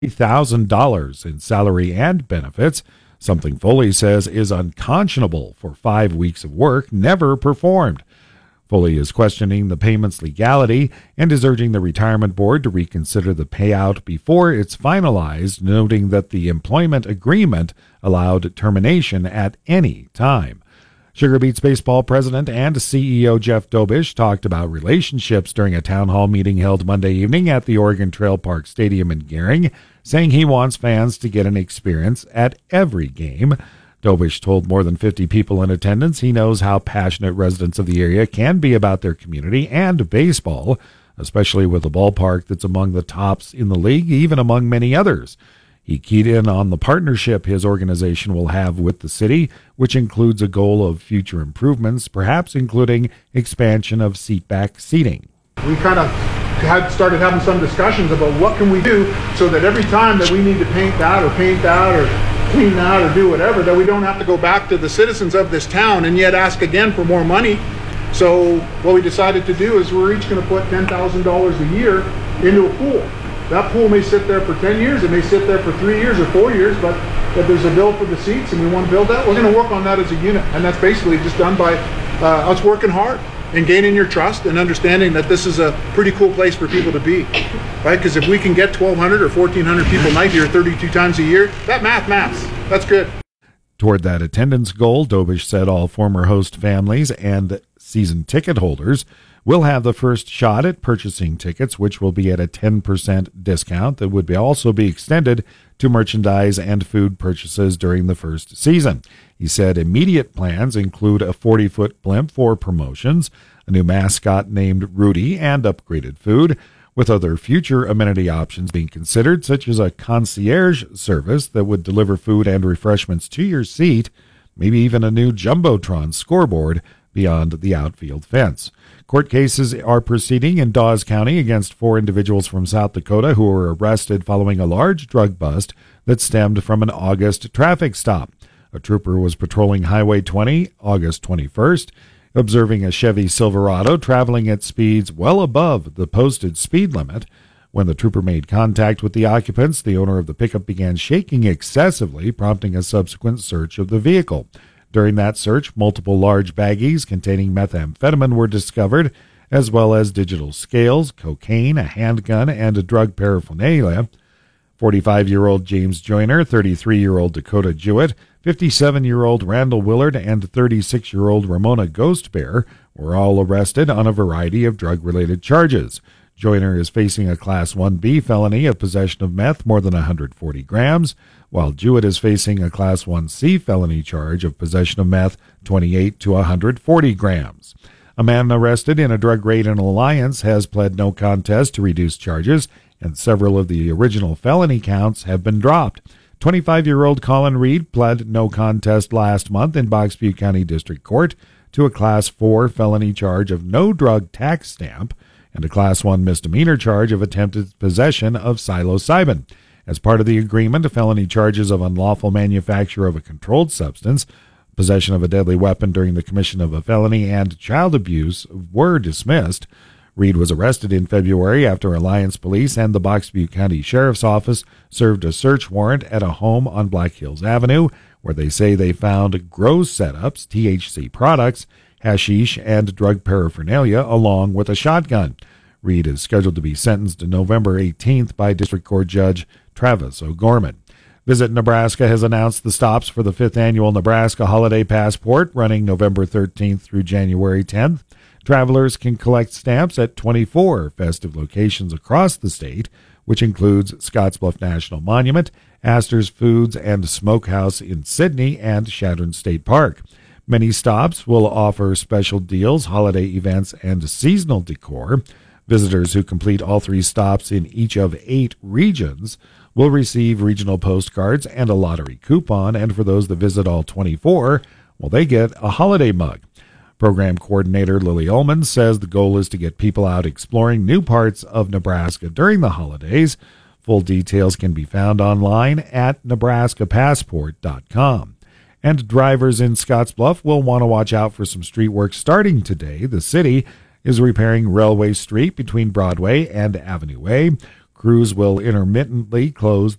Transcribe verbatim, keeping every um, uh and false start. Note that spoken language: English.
one thousand dollars in salary and benefits, something Foley says is unconscionable for five weeks of work never performed. Foley is questioning the payment's legality and is urging the retirement board to reconsider the payout before it's finalized, noting that the employment agreement allowed termination at any time. Sugar Beets Baseball president and C E O Jeff Dobish talked about relationships during a town hall meeting held Monday evening at the Oregon Trail Park Stadium in Gering, saying he wants fans to get an experience at every game. Dobish told more than fifty people in attendance he knows how passionate residents of the area can be about their community and baseball, especially with a ballpark that's among the tops in the league, even among many others. He keyed in on the partnership his organization will have with the city, which includes a goal of future improvements, perhaps including expansion of seatback seating. We kind of had started having some discussions about what can we do so that every time that we need to paint that or paint that or clean that or do whatever, that we don't have to go back to the citizens of this town and yet ask again for more money. So what we decided to do is we're each going to put ten thousand dollars a year into a pool. That pool may sit there for ten years, it may sit there for three years or four years, but if there's a bill for the seats and we want to build that, we're going to work on that as a unit. And that's basically just done by uh, us working hard and gaining your trust and understanding that this is a pretty cool place for people to be, right? Because if we can get twelve hundred or fourteen hundred people a night here thirty-two times a year, that math maths. That's good. Toward that attendance goal, Dobish said all former host families and season ticket holders will have the first shot at purchasing tickets, which will be at a ten percent discount that would be also be extended to merchandise and food purchases during the first season. He said immediate plans include a forty-foot blimp for promotions, a new mascot named Rudy, and upgraded food, with other future amenity options being considered, such as a concierge service that would deliver food and refreshments to your seat, maybe even a new Jumbotron scoreboard beyond the outfield fence. Court cases are proceeding in Dawes County against four individuals from South Dakota who were arrested following a large drug bust that stemmed from an August traffic stop. A trooper was patrolling Highway twenty, August twenty-first, observing a Chevy Silverado traveling at speeds well above the posted speed limit. When the trooper made contact with the occupants, the owner of the pickup began shaking excessively, prompting a subsequent search of the vehicle. During that search, multiple large baggies containing methamphetamine were discovered, as well as digital scales, cocaine, a handgun, and a drug paraphernalia. forty-five-year-old James Joyner, thirty-three-year-old Dakota Jewett, fifty-seven-year-old Randall Willard, and thirty-six-year-old Ramona Ghostbear were all arrested on a variety of drug-related charges. Joyner is facing a Class one B felony of possession of meth more than one hundred forty grams, while Jewett is facing a Class one C felony charge of possession of meth twenty-eight to one hundred forty grams. A man arrested in a drug raid in Alliance has pled no contest to reduced charges, and several of the original felony counts have been dropped. twenty-five-year-old Colin Reed pled no contest last month in Box Butte County District Court to a Class four felony charge of no drug tax stamp and a Class one misdemeanor charge of attempted possession of psilocybin. As part of the agreement, felony charges of unlawful manufacture of a controlled substance, possession of a deadly weapon during the commission of a felony, and child abuse were dismissed. Reed was arrested in February after Alliance Police and the Box Butte County Sheriff's Office served a search warrant at a home on Black Hills Avenue, where they say they found grow setups, T H C products, hashish, and drug paraphernalia, along with a shotgun. Reed is scheduled to be sentenced November eighteenth by District Court Judge Travis O'Gorman. Visit Nebraska has announced the stops for the fifth annual Nebraska Holiday Passport, running November thirteenth through January tenth. Travelers can collect stamps at twenty-four festive locations across the state, which includes Scottsbluff National Monument, Astor's Foods and Smokehouse in Sydney, and Chadron State Park. Many stops will offer special deals, holiday events, and seasonal decor. Visitors who complete all three stops in each of eight regions will receive regional postcards and a lottery coupon, and for those that visit all twenty-four, well, they get a holiday mug. Program coordinator Lily Ullman says the goal is to get people out exploring new parts of Nebraska during the holidays. Full details can be found online at nebraska passport dot com. And drivers in Scottsbluff will want to watch out for some street work starting today. The city is repairing Railway Street between Broadway and Avenue A. Crews will intermittently close